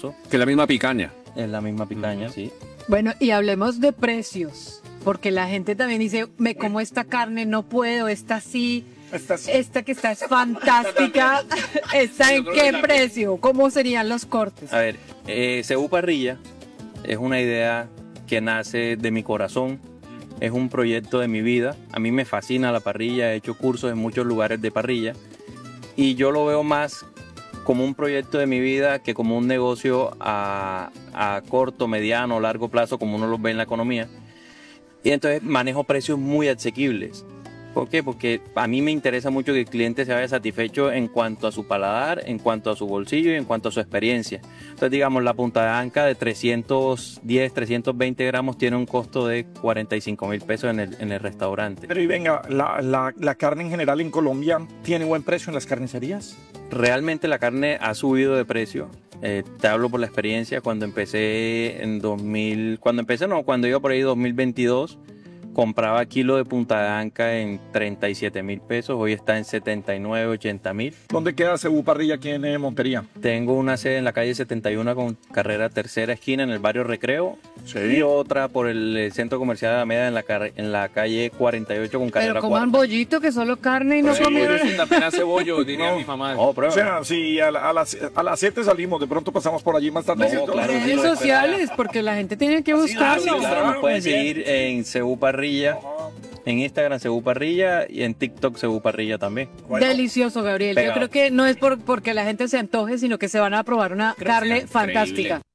sabroso. Que es la misma picaña. Es la misma picaña, sí. Bueno, y hablemos de precios, porque la gente también dice, me como esta carne, no puedo, esta sí, esta que está es fantástica, ¿esta en qué precio? ¿Cómo serían los cortes? A ver, Cebú Parrilla es una idea que nace de mi corazón, es un proyecto de mi vida. A mí me fascina la parrilla, he hecho cursos en muchos lugares de parrilla y yo lo veo más como un proyecto de mi vida que como un negocio a corto, mediano, largo plazo, como uno lo ve en la economía. Y entonces manejo precios muy asequibles. ¿Por qué? Porque a mí me interesa mucho que el cliente se vaya satisfecho en cuanto a su paladar, en cuanto a su bolsillo y en cuanto a su experiencia. Entonces, digamos, la punta de anca de 310, 320 gramos tiene un costo de 45.000 pesos en el restaurante. Pero y venga, la carne en general en Colombia tiene buen precio en las carnicerías. Realmente la carne ha subido de precio. Te hablo por la experiencia. Cuando empecé cuando iba por ahí 2022, compraba kilo de punta de anca en 37.000 pesos, hoy está en 79, 80.000. ¿Dónde queda Cebú Parrilla aquí en Montería? Tengo una sede en la calle 71 con carrera tercera esquina en el barrio Recreo. Sí. Y otra por el centro comercial de Alameda en la calle 48 con carrera Pero coman cuarta. bollito, que solo carne y no Sí, comieron. también hace bollo, diría mi mamá. Oh, prueba. O sea, si a las 7 salimos, de pronto pasamos por allí más tarde. No, claro, sí, Redes lo sociales, porque la gente tiene que buscarlo. Sí, claro, nos pueden Muy bien. seguir en Cebú Parrilla, en Instagram Cebú Parrilla y en TikTok Cebú Parrilla también. Delicioso, Gabriel. Yo Pegado. creo que no es porque la gente se antoje, sino que se van a probar una carne Increíble. fantástica.